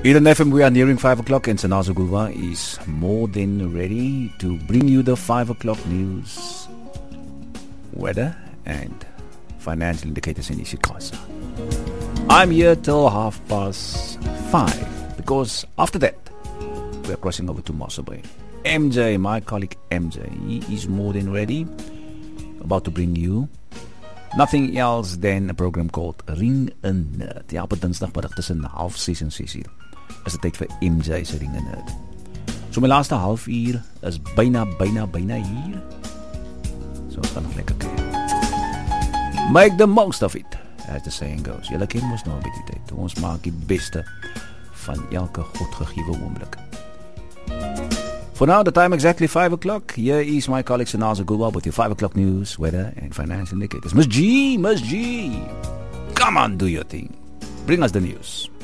Here on FM, we are nearing 5 o'clock, and Sanaza Gulwa is more than ready to bring you the 5 o'clock news, weather, and financial indicators in Ishikawa. I'm here till 5:30, because after that, we are crossing over to Mossel Bay. MJ, my colleague MJ, he is more than ready, about to bring you nothing else than a program called Ring a Nerd. Ja, op een dinsdagmiddag tussen 5:30 en 6:00 is het tyd vir MJ se Ring a Nerd. So my laaste halfuur is byna hier. So ons gaan nog lekker kyk. Make the most of it, as the saying goes. Julle ken mos nou met die tyd. Ons maak die beste van elke godgegewe oomblik. For now, the time exactly 5 o'clock. Here is my colleague Sanaza Gulwa with your 5 o'clock news, weather, and financial indicators. Miss G, come on, do your thing. Bring us the news.